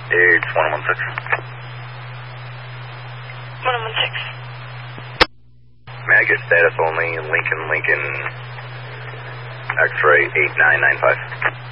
It's 116. 116. May I get status only, Lincoln, X-ray 8995.